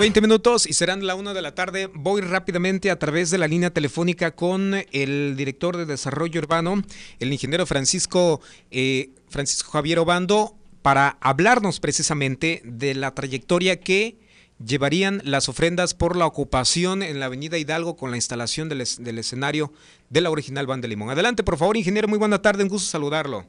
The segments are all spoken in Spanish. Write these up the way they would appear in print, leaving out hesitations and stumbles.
20 minutos y serán la 1 de la tarde. Voy rápidamente a través de la línea telefónica con el director de Desarrollo Urbano, el ingeniero Francisco Javier Obando, para hablarnos precisamente de la trayectoria que llevarían las ofrendas por la ocupación en la avenida Hidalgo con la instalación del escenario de la original Banda Limón. Adelante, por favor, ingeniero, muy buena tarde, un gusto saludarlo.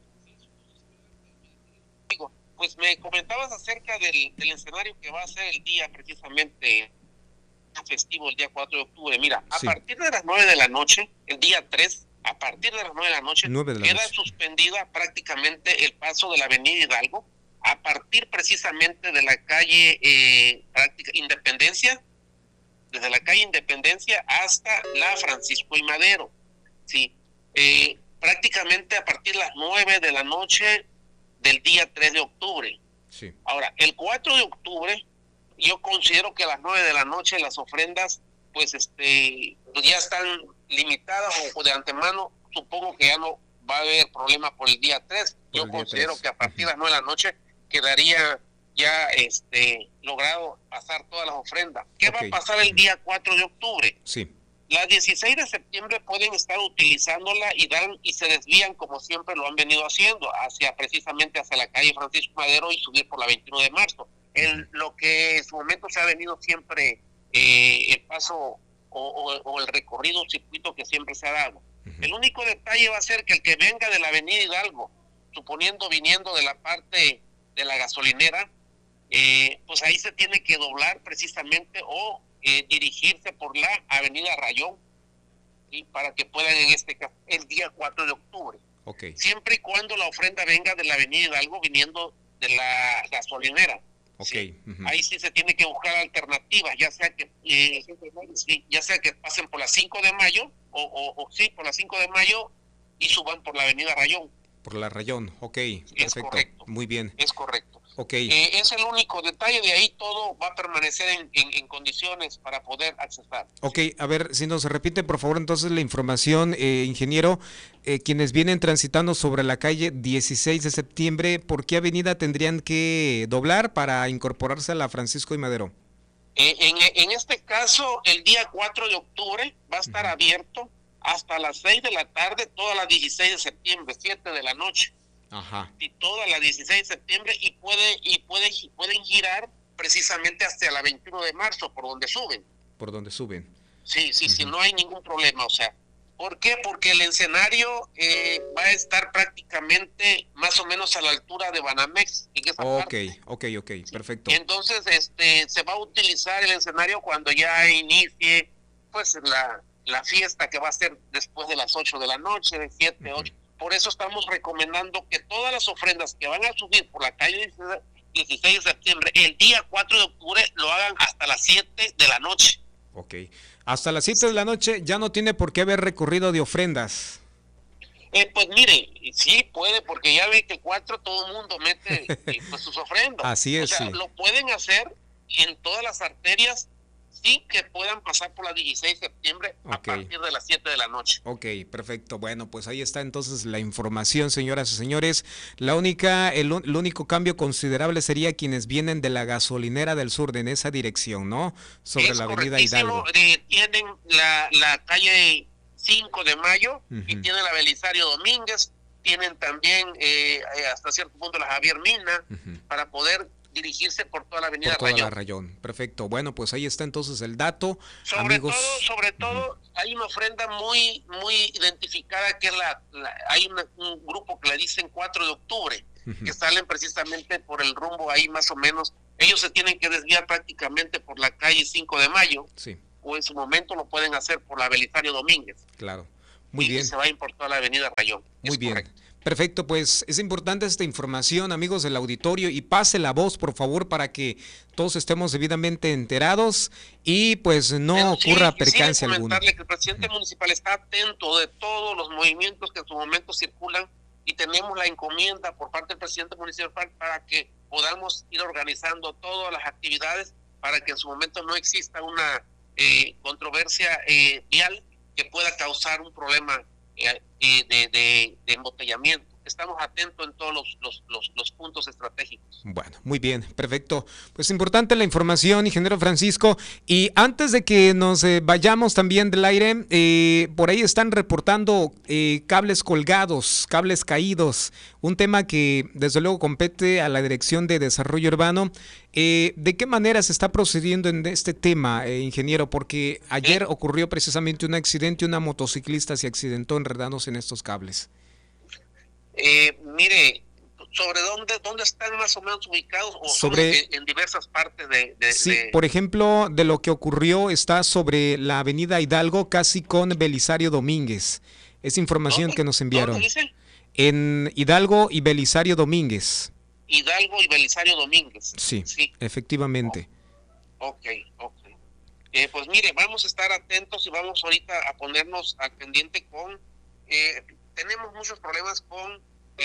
Pues me comentabas acerca del escenario que va a ser el día precisamente festivo, el día 4 de octubre. Mira, a partir de las 9 de la noche, el día 3, a partir de las 9 de la noche, queda suspendida prácticamente el paso de la avenida Hidalgo, a partir precisamente de la calle Independencia, desde la calle Independencia hasta la Francisco y Madero. Sí, prácticamente a partir de las 9 de la noche del día 3 de octubre. Sí. Ahora, el 4 de octubre, yo considero que a las 9 de la noche las ofrendas, pues ya están limitadas o de antemano, supongo que ya no va a haber problema por el día 3. Yo considero que a partir de las 9 de la noche quedaría ya logrado pasar todas las ofrendas. ¿Qué va a pasar el día 4 de octubre? Sí. Las 16 de septiembre pueden estar utilizándola y se desvían como siempre lo han venido haciendo, precisamente hacia la calle Francisco Madero y subir por la 21 de marzo. Lo que en su momento se ha venido siempre, el paso o el recorrido, circuito que siempre se ha dado. El único detalle va a ser que el que venga de la avenida Hidalgo, suponiendo viniendo de la parte de la gasolinera, pues ahí se tiene que doblar precisamente o dirigirse por la avenida Rayón, y para que puedan en este caso el día 4 de octubre. Siempre y cuando la ofrenda venga de la avenida Hidalgo viniendo de la gasolinera. ¿Sí? Ahí sí se tiene que buscar alternativas, ya sea que pasen por la 5 de mayo por la 5 de mayo y suban por la avenida Rayón. Por la Rayón, perfecto. Es correcto. Muy bien. Es correcto. Es el único detalle, de ahí todo va a permanecer en condiciones para poder accesar. A ver, si nos repite por favor entonces la información, ingeniero, quienes vienen transitando sobre la calle 16 de septiembre, ¿por qué avenida tendrían que doblar para incorporarse a la Francisco y Madero? En este caso, el día 4 de octubre va a estar abierto hasta las 6 de la tarde, todas las 16 de septiembre, 7 de la noche. Y toda la 16 de septiembre y pueden girar precisamente hasta la 21 de marzo por donde suben. Sí, no hay ningún problema, o sea, ¿por qué? Porque el escenario va a estar prácticamente más o menos a la altura de Banamex en esa parte. Perfecto. Entonces, se va a utilizar el escenario cuando ya inicie pues la fiesta, que va a ser después de las 8 de la noche, de 7, 8. Por eso estamos recomendando que todas las ofrendas que van a subir por la calle 16 de septiembre, el día 4 de octubre, lo hagan hasta las 7 de la noche. Hasta las 7 de la noche ya no tiene por qué haber recorrido de ofrendas. Pues mire, sí puede, porque ya ve que el 4 todo el mundo mete pues sus ofrendas. Así es, o sea, lo pueden hacer en todas las arterias, sí, que puedan pasar por la 16 de septiembre a partir de las 7 de la noche. Perfecto. Bueno, pues ahí está entonces la información, señoras y señores. El único cambio considerable sería quienes vienen de la gasolinera del sur, en esa dirección, ¿no? Sobre la avenida Hidalgo. Tienen la calle 5 de mayo y tienen la Belisario Domínguez, tienen también hasta cierto punto la Javier Mina, para poder dirigirse por toda la avenida Rayón. Perfecto. Bueno, pues ahí está entonces el dato. Sobre todo, hay una ofrenda muy identificada, que es hay un grupo que le dicen 4 de octubre, que salen precisamente por el rumbo ahí más o menos. Ellos se tienen que desviar prácticamente por la calle 5 de mayo, o en su momento lo pueden hacer por la Belisario Domínguez. Claro. Muy bien. Se va a por toda la avenida Rayón. Muy bien. Correcto. Perfecto, pues es importante esta información, amigos del auditorio, y pase la voz, por favor, para que todos estemos debidamente enterados y pues no ocurra percance alguno. Que el presidente municipal está atento de todos los movimientos que en su momento circulan, y tenemos la encomienda por parte del presidente municipal para que podamos ir organizando todas las actividades para que en su momento no exista una controversia vial que pueda causar un problema de embotellamiento. estamos atentos en todos los puntos estratégicos. Bueno, muy bien, perfecto. Pues importante la información, ingeniero Francisco. Y antes de que nos vayamos también del aire, por ahí están reportando cables colgados, cables caídos, un tema que desde luego compete a la Dirección de Desarrollo Urbano. ¿De qué manera se está procediendo en este tema, ingeniero? Porque ayer ocurrió precisamente un accidente, una motociclista se accidentó enredándose en estos cables. Mire, ¿sobre dónde están más o menos ubicados? ¿O en diversas partes Sí, por ejemplo, de lo que ocurrió está sobre la avenida Hidalgo, casi con Belisario Domínguez. Es información que nos enviaron. ¿Dónde dice? En Hidalgo y Belisario Domínguez. Hidalgo y Belisario Domínguez. Sí, efectivamente. Ok. Pues mire, vamos a estar atentos y vamos ahorita a ponernos al pendiente con... tenemos muchos problemas con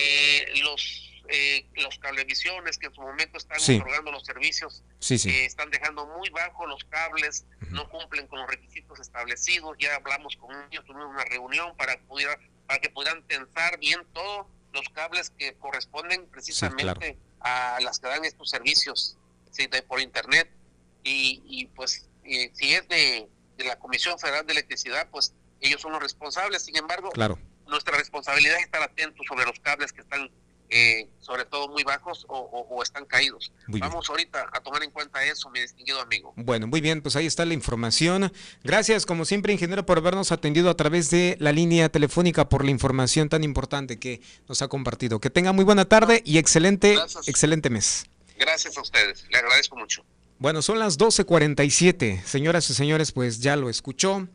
los cablevisiones que en su momento están otorgando los servicios. Están dejando muy bajo los cables, no cumplen con los requisitos establecidos. Ya hablamos con ellos, tuvimos una reunión para que puedan tensar bien todos los cables que corresponden precisamente a las que dan estos servicios por internet. Y pues si es de la Comisión Federal de Electricidad, pues ellos son los responsables. Sin embargo, nuestra responsabilidad es estar atentos sobre los cables que están sobre todo muy bajos o están caídos. Vamos ahorita a tomar en cuenta eso, mi distinguido amigo. Bueno, muy bien, pues ahí está la información. Gracias, como siempre, ingeniero, por habernos atendido a través de la línea telefónica, por la información tan importante que nos ha compartido. Que tenga muy buena tarde y excelente mes. Gracias a ustedes, le agradezco mucho. Bueno, son las 12:47. Señoras y señores, pues ya lo escuchó.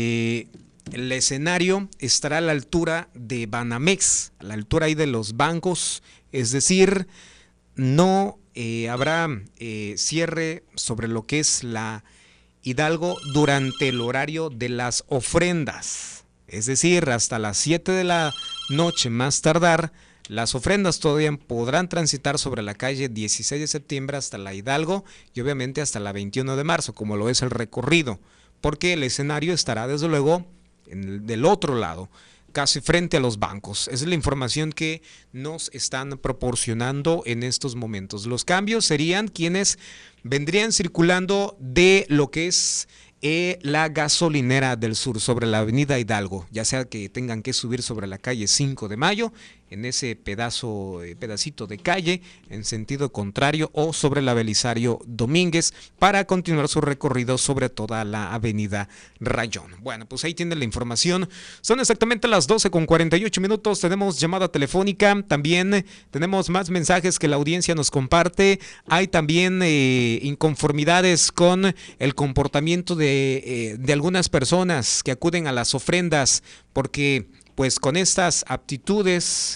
El escenario estará a la altura de Banamex, a la altura ahí de los bancos, es decir, no habrá cierre sobre lo que es la Hidalgo durante el horario de las ofrendas, es decir, hasta las 7 de la noche más tardar. Las ofrendas todavía podrán transitar sobre la calle 16 de septiembre hasta la Hidalgo y obviamente hasta la 21 de marzo, como lo es el recorrido, porque el escenario estará desde luego del otro lado, casi frente a los bancos. Esa es la información que nos están proporcionando en estos momentos. Los cambios serían quienes vendrían circulando de lo que es la gasolinera del sur sobre la avenida Hidalgo, ya sea que tengan que subir sobre la calle 5 de Mayo, en ese pedacito de calle en sentido contrario, o sobre la Belisario Domínguez para continuar su recorrido sobre toda la avenida Rayón. Bueno, pues ahí tienen la información. Son exactamente las 12:48. Tenemos llamada telefónica, también tenemos más mensajes que la audiencia nos comparte. Hay también inconformidades con el comportamiento de algunas personas que acuden a las ofrendas, porque pues con estas aptitudes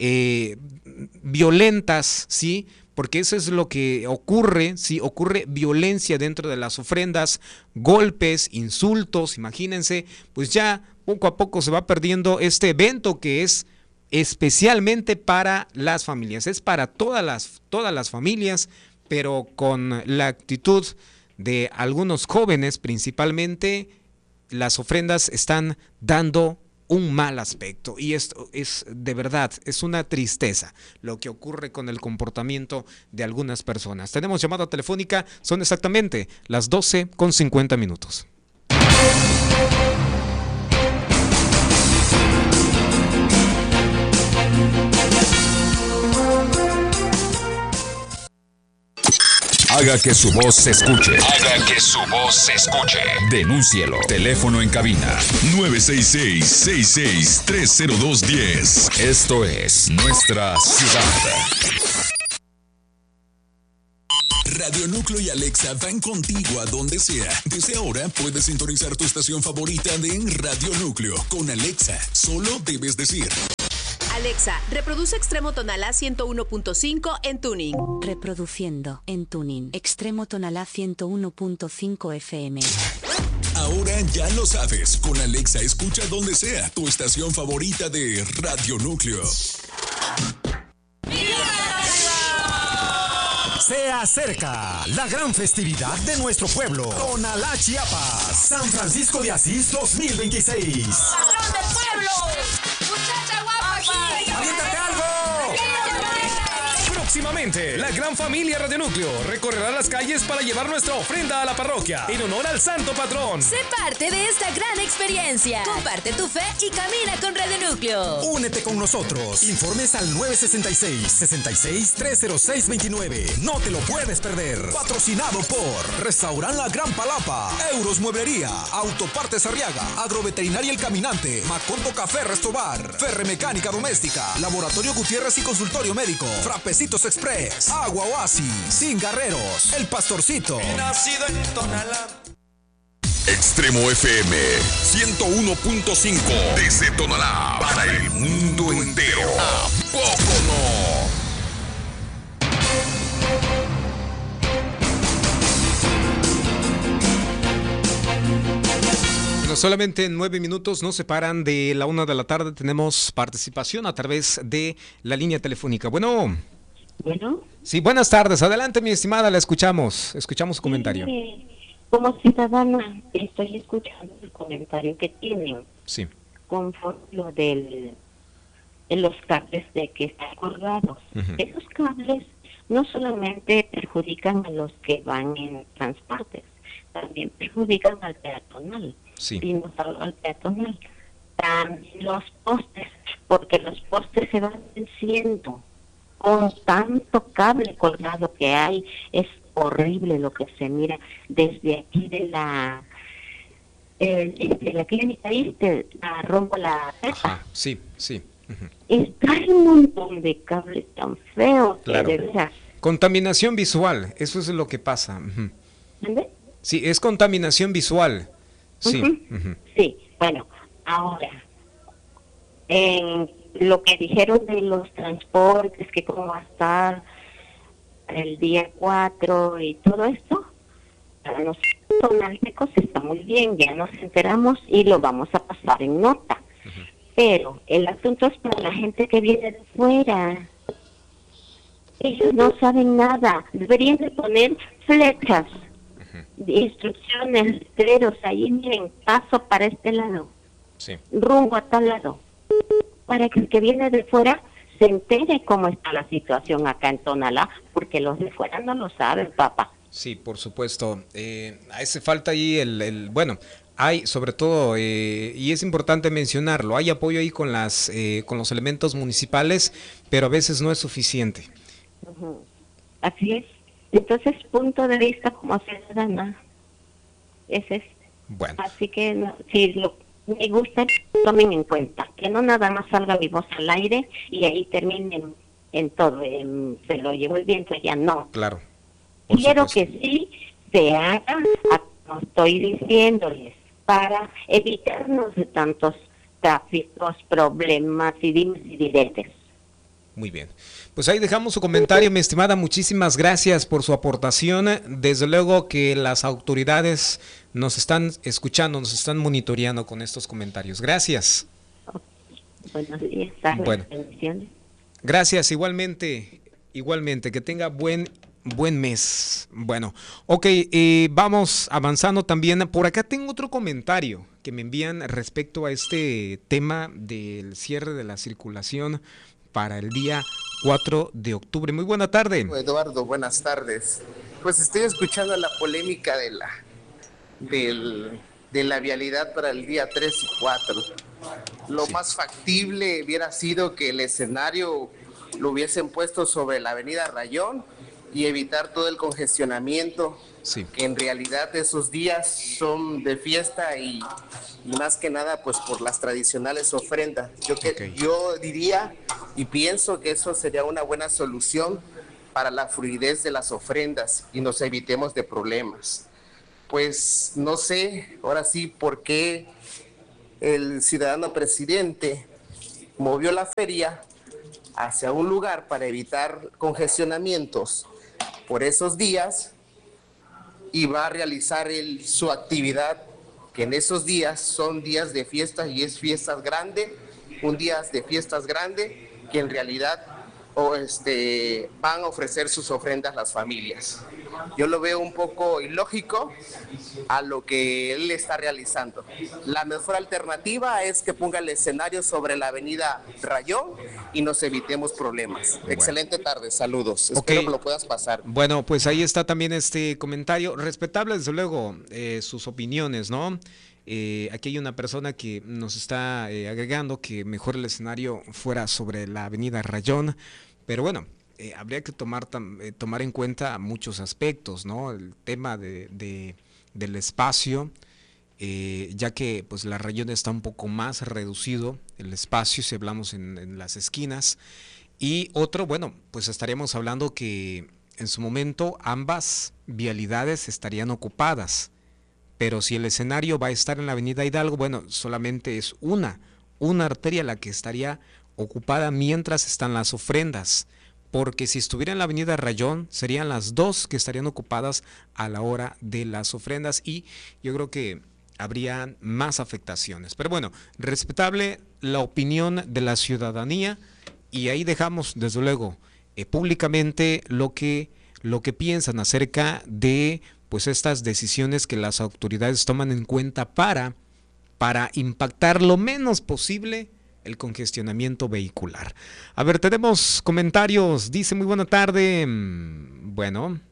violentas, ¿sí? Porque eso es lo que ocurre, ¿sí? Ocurre violencia dentro de las ofrendas, golpes, insultos, imagínense, pues ya poco a poco se va perdiendo este evento que es especialmente para las familias, es para todas las familias, pero con la actitud de algunos jóvenes principalmente, las ofrendas están dando un mal aspecto, y esto es de verdad, es una tristeza lo que ocurre con el comportamiento de algunas personas. Tenemos llamada telefónica, son exactamente las 12:50. Haga que su voz se escuche. Haga que su voz se escuche. Denúncielo. Teléfono en cabina 966-66-30210. Esto es Nuestra Ciudad. Radio Núcleo y Alexa van contigo a donde sea. Desde ahora puedes sintonizar tu estación favorita de Radio Núcleo. Con Alexa, solo debes decir: Alexa, reproduce Extremo Tonalá 101.5 en tuning. Reproduciendo en tuning. Extremo Tonalá 101.5 FM. Ahora ya lo sabes. Con Alexa escucha donde sea tu estación favorita de Radio Núcleo. Se acerca la gran festividad de nuestro pueblo, Tonalá, Chiapas, San Francisco de Asís 2026. ¡Patrón del pueblo! ¡Muchacha guapa aquí! ¡Aviéntate algo! Próximamente, la gran familia Radio Núcleo recorrerá las calles para llevar nuestra ofrenda a la parroquia en honor al santo patrón. Sé parte de esta gran experiencia. Comparte tu fe y camina con Radio Núcleo. Únete con nosotros. Informes al 966-66-30629. No te lo puedes perder. Patrocinado por Restaurant La Gran Palapa, Euros Mueblería, Autopartes Arriaga, Agroveterinaria El Caminante, Macondo Café Restobar, Ferre Mecánica Doméstica, Laboratorio Gutiérrez y Consultorio Médico, Frapecitos Express, Agua Oasis, Cingarreros, El Pastorcito. He nacido en Tonalá. Extremo FM 101.5 desde Tonalá para el mundo entero. ¿A poco no? Bueno, solamente 9 minutos nos separan de la 1 de la tarde. Tenemos participación a través de la línea telefónica. Bueno. Sí, buenas tardes. Adelante, mi estimada, la escuchamos. Escuchamos su comentario. Sí, como ciudadana, estoy escuchando el comentario que tienen. Sí. Conforme lo de los cables de que están colgados. Esos cables no solamente perjudican a los que van en transportes, también perjudican al peatonal. Sí. Y no solo al peatonal, también los postes, porque los postes se van venciendo. Con tanto cable colgado que hay, es horrible lo que se mira desde aquí de la clínica la rompo la ceja. Sí. Está un montón de cables tan feos. Claro. Que de veras. Contaminación visual, eso es lo que pasa. ¿Entiendes? Sí, es contaminación visual. Sí. Sí, bueno, ahora, en lo que dijeron de los transportes, que cómo va a estar el día 4 y todo esto, para nosotros tonaltecos está muy bien, ya nos enteramos y lo vamos a pasar en nota. Pero el asunto es para la gente que viene de fuera. Ellos no saben nada. Deberían de poner flechas, instrucciones, letreros, ahí miren, paso para este lado, rumbo a tal lado, para que el que viene de fuera se entere cómo está la situación acá en Tonalá, porque los de fuera no lo saben, papá. Sí, por supuesto. Hace falta ahí bueno, hay sobre todo, y es importante mencionarlo, hay apoyo ahí con los elementos municipales, pero a veces no es suficiente. Así es. Entonces, punto de vista como ciudadana es este. Bueno. Así que si me gusta, tomen en cuenta que no nada más salga mi voz al aire y ahí terminen en todo, se lo llevo el viento, ya no. Claro. Quiero que sí se haga, como estoy diciéndoles, para evitarnos de tantos tráficos, problemas y dimes y diretes. Muy bien. Pues ahí dejamos su comentario, mi estimada. Muchísimas gracias por su aportación. Desde luego que las autoridades nos están escuchando, nos están monitoreando con estos comentarios. Gracias. Buenos días, bueno. bendiciones. Gracias, igualmente, que tenga buen mes. Bueno, ok, vamos avanzando también. Por acá tengo otro comentario que me envían respecto a este tema del cierre de la circulación para el día 4 de octubre. Muy buena tarde. Eduardo, buenas tardes. Pues estoy escuchando la polémica de la vialidad para el día 3 y 4. Lo más factible hubiera sido que el escenario lo hubiesen puesto sobre la avenida Rayón y evitar todo el congestionamiento, que en realidad esos días son de fiesta y más que nada pues por las tradicionales ofrendas. Yo diría y pienso que eso sería una buena solución para la fluidez de las ofrendas y nos evitemos de problemas. Pues no sé, ahora sí, por qué el ciudadano presidente movió la feria hacia un lugar para evitar congestionamientos por esos días y va a realizar su actividad, que en esos días son días de fiestas y es fiestas grande, un día de fiestas grande, que en realidad van a ofrecer sus ofrendas las familias. Yo lo veo un poco ilógico a lo que él está realizando. La mejor alternativa es que ponga el escenario sobre la avenida Rayón y nos evitemos problemas. Bueno. Excelente tarde, saludos. Espero que lo puedas pasar. Bueno, pues ahí está también este comentario. Respetable, desde luego, sus opiniones, ¿no? Aquí hay una persona que nos está agregando que mejor el escenario fuera sobre la avenida Rayón, pero bueno, habría que tomar en cuenta muchos aspectos, ¿no? El tema del espacio, ya que pues la Rayón está un poco más reducido, el espacio, si hablamos en las esquinas, y otro, bueno, pues estaríamos hablando que en su momento ambas vialidades estarían ocupadas. Pero si el escenario va a estar en la avenida Hidalgo, bueno, solamente es una arteria la que estaría ocupada mientras están las ofrendas. Porque si estuviera en la avenida Rayón, serían las dos que estarían ocupadas a la hora de las ofrendas y yo creo que habrían más afectaciones. Pero bueno, respetable la opinión de la ciudadanía y ahí dejamos, desde luego, públicamente lo que piensan acerca de pues estas decisiones que las autoridades toman en cuenta para impactar lo menos posible el congestionamiento vehicular. A ver, tenemos comentarios. Dice, muy buena tarde. Bueno.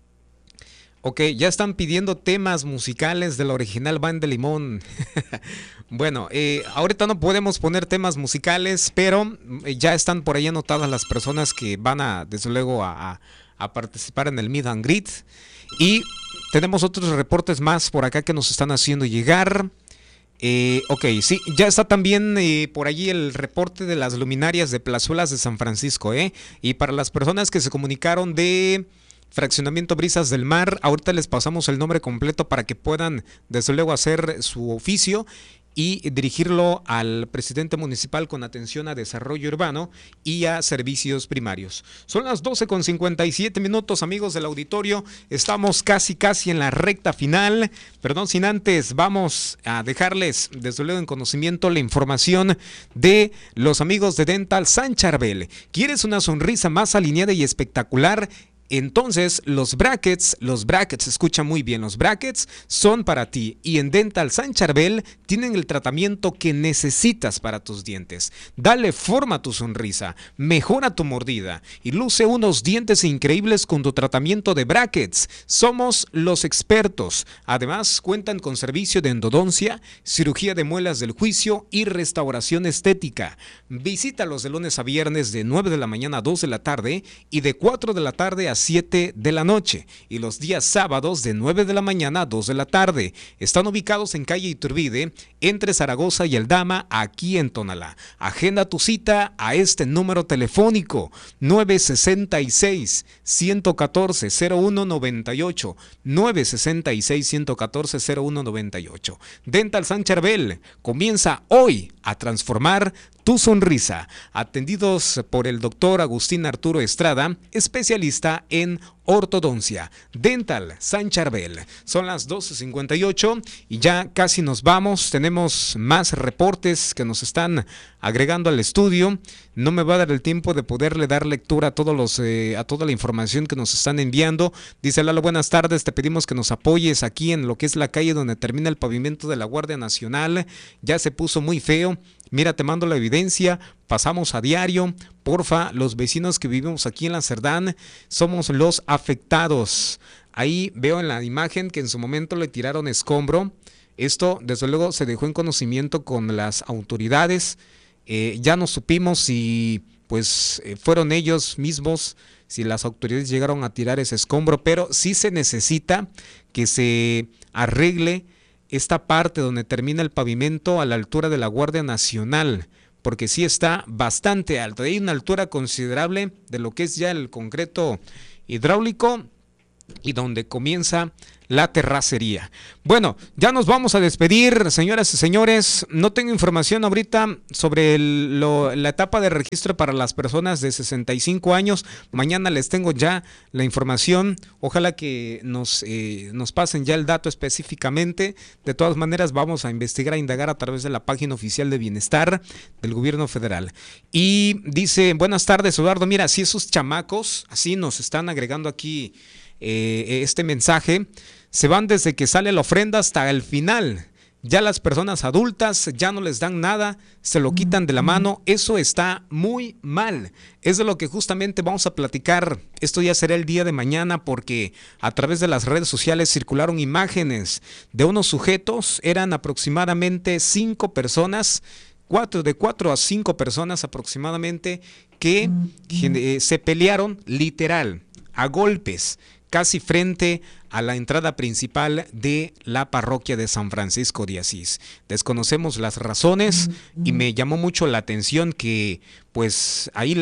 Ok, ya están pidiendo temas musicales de la original Banda de Limón. Bueno, ahorita no podemos poner temas musicales, pero ya están por ahí anotadas las personas que van desde luego, a participar en el Meet and Greet. Y tenemos otros reportes más por acá que nos están haciendo llegar. Ok, sí, ya está también por allí el reporte de las luminarias de Plazuelas de San Francisco, y para las personas que se comunicaron de Fraccionamiento Brisas del Mar, ahorita les pasamos el nombre completo para que puedan desde luego hacer su oficio y dirigirlo al presidente municipal con atención a desarrollo urbano y a servicios primarios. Son las 12:57, amigos del auditorio. Estamos casi en la recta final. Perdón, sin antes, vamos a dejarles desde luego en conocimiento la información de los amigos de Dental San Charbel. ¿Quieres una sonrisa más alineada y espectacular? Entonces los brackets, escucha muy bien, los brackets son para ti y en Dental San Charbel tienen el tratamiento que necesitas para tus dientes. Dale forma a tu sonrisa, mejora tu mordida y luce unos dientes increíbles con tu tratamiento de brackets. Somos los expertos. Además cuentan con servicio de endodoncia, cirugía de muelas del juicio y restauración estética. Visítalos de lunes a viernes de 9 de la mañana a 2 de la tarde y de 4 de la tarde a 7 de la noche y los días sábados de 9 de la mañana a 2 de la tarde. Están ubicados en calle Iturbide, entre Zaragoza y Aldama, aquí en Tonalá. Agenda tu cita a este número telefónico 966-114-0198, 966-114-0198. Dental San Charbel comienza hoy a transformar tu sonrisa. Atendidos por el doctor Agustín Arturo Estrada, especialista en ortodoncia. Dental San Charbel. Son las 12:58 y ya casi nos vamos. Tenemos más reportes que nos están agregando al estudio. No me va a dar el tiempo de poderle dar lectura a toda la información que nos están enviando. Dice Lalo, buenas tardes, te pedimos que nos apoyes aquí en lo que es la calle donde termina el pavimento de la Guardia Nacional. Ya se puso muy feo. Mira, te mando la evidencia, pasamos a diario, porfa, los vecinos que vivimos aquí en la Cerdán somos los afectados. Ahí veo en la imagen que en su momento le tiraron escombro. Esto, desde luego, se dejó en conocimiento con las autoridades. Ya no supimos si fueron ellos mismos, si las autoridades llegaron a tirar ese escombro, pero sí se necesita que se arregle esta parte donde termina el pavimento a la altura de la Guardia Nacional, porque sí está bastante alto. Hay una altura considerable de lo que es ya el concreto hidráulico y donde comienza la terracería. Bueno, ya nos vamos a despedir, señoras y señores. No tengo información ahorita sobre la etapa de registro para las personas de 65 años. Mañana les tengo ya la información. Ojalá que nos pasen ya el dato específicamente. De todas maneras, vamos a investigar, a indagar a través de la página oficial de Bienestar del Gobierno Federal. Y dice, buenas tardes, Eduardo. Mira, si esos chamacos, así nos están agregando aquí este mensaje, se van desde que sale la ofrenda hasta el final. Ya las personas adultas ya no les dan nada, se lo quitan de la mano. Eso está muy mal. Es de lo que justamente vamos a platicar. Esto ya será el día de mañana, porque a través de las redes sociales circularon imágenes de unos sujetos. Eran aproximadamente 5 personas, de 4 a 5 personas aproximadamente, que se pelearon literal, a golpes, casi frente a la entrada principal de la parroquia de San Francisco de Asís. Desconocemos las razones y me llamó mucho la atención que pues ahí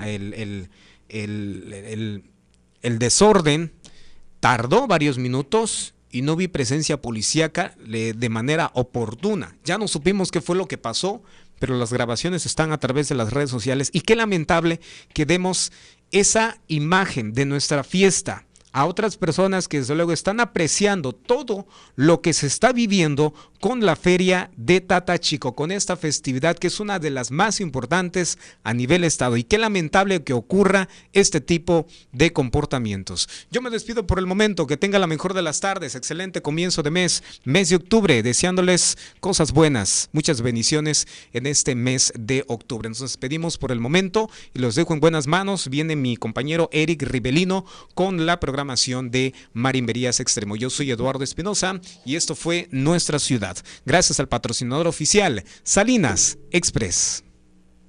el desorden tardó varios minutos y no vi presencia policíaca de manera oportuna. Ya no supimos qué fue lo que pasó, pero las grabaciones están a través de las redes sociales y qué lamentable que demos esa imagen de nuestra fiesta a otras personas que desde luego están apreciando todo lo que se está viviendo con la feria de Tatachico, con esta festividad que es una de las más importantes a nivel estado, y qué lamentable que ocurra este tipo de comportamientos. Yo me despido por el momento, que tenga la mejor de las tardes, excelente comienzo de mes de octubre, deseándoles cosas buenas, muchas bendiciones en este mes de octubre. Nos despedimos por el momento y los dejo en buenas manos. Viene mi compañero Eric Ribelino con la programación de Marimberías Extremo. Yo soy Eduardo Espinosa y esto fue Nuestra Ciudad. Gracias al patrocinador oficial, Salinas Express.